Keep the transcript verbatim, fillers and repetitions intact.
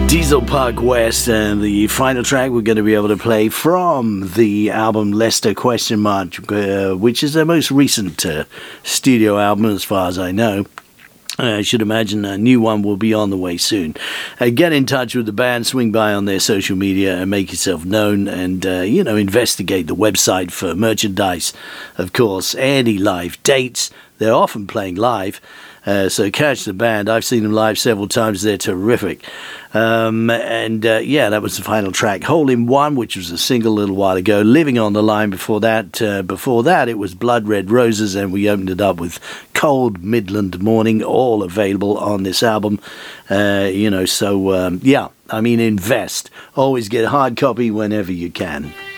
Diesel Park West, and the final track we're going to be able to play from the album Leicester Question Mark, uh, which is their most recent uh, studio album as far as I know. I should imagine a new one will be on the way soon. Uh, get in touch with the band, swing by on their social media and make yourself known, and, uh, you know, investigate the website for merchandise, of course, any live dates. They're often playing live, uh, so catch the band. I've seen them live several times. They're terrific. Um, and, uh, yeah, that was the final track. Hole in One, which was a single a little while ago. Living on the Line before that. Uh, before that, it was Blood Red Roses, and we opened it up with Cold Midland Morning, all available on this album. Uh, you know, so, um, yeah, I mean, invest. Always get a hard copy whenever you can.